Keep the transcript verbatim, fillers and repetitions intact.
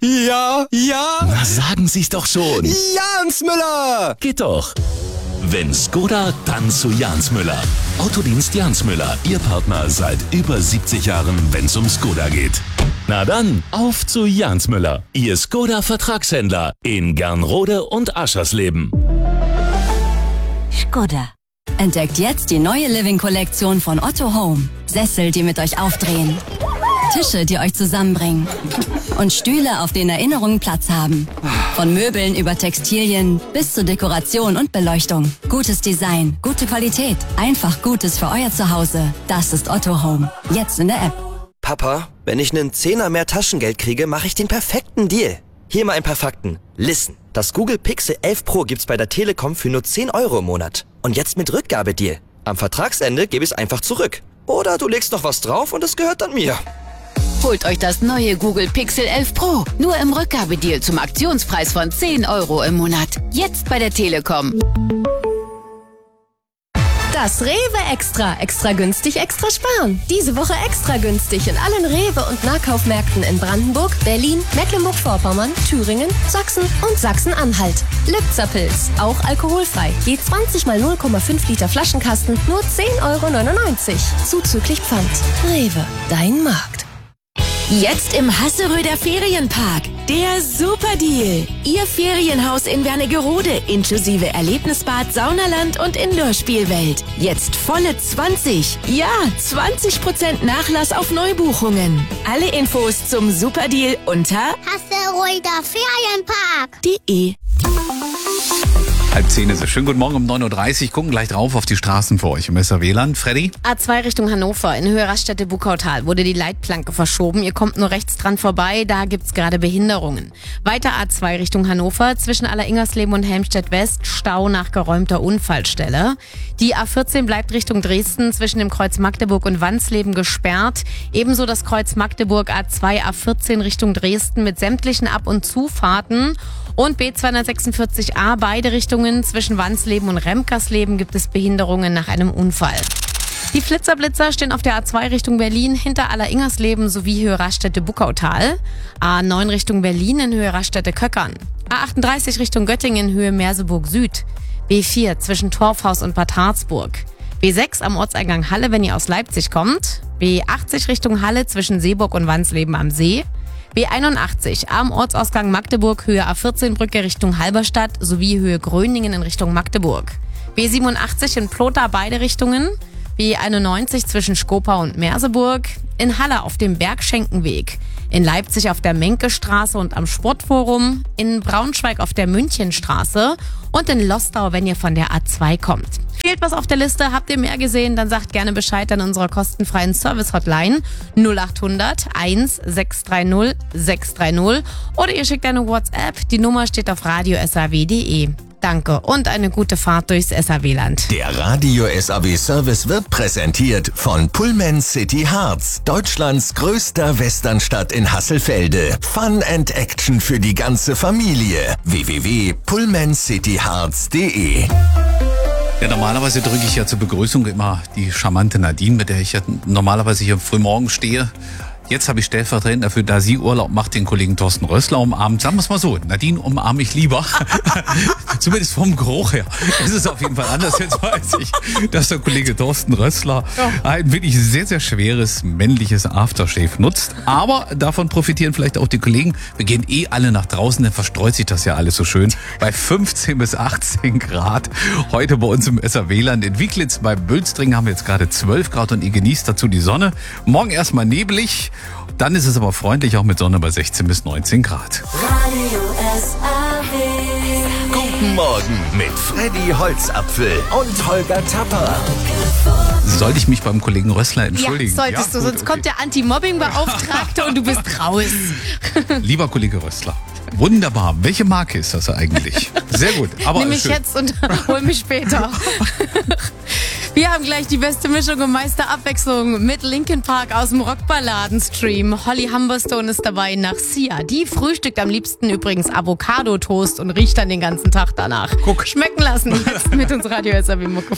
Ja, ja. Na, sagen Sie's doch schon. Jans Müller. Geht doch. Wenn Skoda, dann zu Jans Müller. Autodienst Jans Müller, Ihr Partner seit über siebzig Jahren, wenn's um Skoda geht. Na dann, auf zu Jans Müller, Ihr Skoda-Vertragshändler in Gernrode und Aschersleben. Skoda. Entdeckt jetzt die neue Living-Kollektion von Otto Home. Sessel, die mit euch aufdrehen. Tische, die euch zusammenbringen. Und Stühle, auf denen Erinnerungen Platz haben. Von Möbeln über Textilien bis zur Dekoration und Beleuchtung. Gutes Design, gute Qualität. Einfach Gutes für euer Zuhause. Das ist Otto Home. Jetzt in der App. Papa, wenn ich einen Zehner mehr Taschengeld kriege, mache ich den perfekten Deal. Hier mal ein paar Fakten. Listen, das Google Pixel elf Pro gibt's bei der Telekom für nur zehn Euro im Monat. Und jetzt mit Rückgabedeal. Am Vertragsende gebe ich es einfach zurück. Oder du legst noch was drauf und es gehört dann mir. Holt euch das neue Google Pixel elf Pro. Nur im Rückgabedeal zum Aktionspreis von zehn Euro im Monat. Jetzt bei der Telekom. Das Rewe Extra. Extra günstig, extra sparen. Diese Woche extra günstig in allen Rewe- und Nahkaufmärkten in Brandenburg, Berlin, Mecklenburg-Vorpommern, Thüringen, Sachsen und Sachsen-Anhalt. Lübzer Pilz, auch alkoholfrei. Je zwanzig mal null Komma fünf Liter Flaschenkasten, nur zehn Euro neunundneunzig. Zuzüglich Pfand. Rewe, dein Markt. Jetzt im Hasseröder Ferienpark. Der Superdeal. Ihr Ferienhaus in Wernigerode inklusive Erlebnisbad, Saunaland und Indoor-Spielwelt. Jetzt volle zwanzig. Ja, zwanzig Prozent Nachlass auf Neubuchungen. Alle Infos zum Superdeal unter Hasseröder Ferienpark. .de. Halb zehn ist es. Schönen guten Morgen um neun Uhr dreißig. Gucken gleich drauf auf die Straßen für euch im S R W-Land. Freddy? A zwei Richtung Hannover in Höhe Raststätte-Buckautal wurde die Leitplanke verschoben. Ihr kommt nur rechts dran vorbei, da gibt's gerade Behinderungen. Weiter A zwei Richtung Hannover zwischen Alleringers-Leben und Helmstedt-West, Stau nach geräumter Unfallstelle. Die A vierzehn bleibt Richtung Dresden zwischen dem Kreuz Magdeburg und Wansleben gesperrt. Ebenso das Kreuz Magdeburg A zwei A vierzehn Richtung Dresden mit sämtlichen Ab- und Zufahrten. Und B zweihundertsechsundvierzig A, beide Richtungen zwischen Wansleben und Remkersleben gibt es Behinderungen nach einem Unfall. Die Flitzerblitzer stehen auf der A zwei Richtung Berlin hinter Alleringersleben sowie Höhe Raststätte-Buckautal. A neun Richtung Berlin in Höhe Raststätte-Köckern. A achtunddreißig Richtung Göttingen in Höhe Merseburg Süd. B vier zwischen Torfhaus und Bad Harzburg. B sechs am Ortseingang Halle, wenn ihr aus Leipzig kommt. B achtzig Richtung Halle zwischen Seeburg und Wansleben am See. B einundachtzig am Ortsausgang Magdeburg, Höhe A vierzehn Brücke Richtung Halberstadt sowie Höhe Gröningen in Richtung Magdeburg. B siebenundachtzig in Plotha beide Richtungen. B einundneunzig zwischen Skopau und Merseburg. In Halle auf dem Bergschenkenweg. In Leipzig auf der Menkestraße und am Sportforum. In Braunschweig auf der Münchenstraße. Und in Lostau, wenn ihr von der A zwei kommt. Fehlt was auf der Liste, habt ihr mehr gesehen, dann sagt gerne Bescheid an unserer kostenfreien Service-Hotline null achthundert eins sechs drei null sechs drei null oder ihr schickt eine WhatsApp, die Nummer steht auf radio punkt s a w punkt d e. Danke und eine gute Fahrt durchs S R W-Land. Der Radio S A W-Service wird präsentiert von Pullman City Harz, Deutschlands größter Westernstadt in Hasselfelde. Fun and Action für die ganze Familie. w w w punkt pullman city harz punkt d e. Ja, normalerweise drücke ich ja zur Begrüßung immer die charmante Nadine, mit der ich ja normalerweise hier frühmorgen stehe. Jetzt habe ich stellvertretend dafür, da sie Urlaub macht, den Kollegen Thorsten Rössler umarmt. Sagen wir es mal so, Nadine umarme ich lieber. Zumindest vom Geruch her. Es ist auf jeden Fall anders. Jetzt weiß ich, dass der Kollege Thorsten Rössler ein wirklich sehr, sehr schweres männliches Aftershave nutzt. Aber davon profitieren vielleicht auch die Kollegen. Wir gehen eh alle nach draußen, dann verstreut sich das ja alles so schön. Bei fünfzehn bis achtzehn Grad. Heute bei uns im S R W-Land. In Wieglitz bei Bülstring haben wir jetzt gerade zwölf Grad und ihr genießt dazu die Sonne. Morgen erstmal nebelig. Dann ist es aber freundlich, auch mit Sonne bei sechzehn bis neunzehn Grad. Radio S R W. Guten Morgen mit Freddy Holzapfel und Holger Tapper. Sollte ich mich beim Kollegen Rössler entschuldigen? Ja, solltest ja, du, gut, sonst okay. kommt der Anti-Mobbing-Beauftragte und du bist raus. Lieber Kollege Rössler, wunderbar. Welche Marke ist das eigentlich? Sehr gut. Aber Nimm mich schön. jetzt und hol mich später. Wir haben gleich die beste Mischung und meiste Abwechslung mit Linkin Park aus dem Rockballaden-Stream. Holly Humberstone ist dabei nach Sia. Die frühstückt am liebsten übrigens Avocado-Toast und riecht dann den ganzen Tag danach. Guck. Schmecken lassen jetzt mit uns Radio S R W Mucke.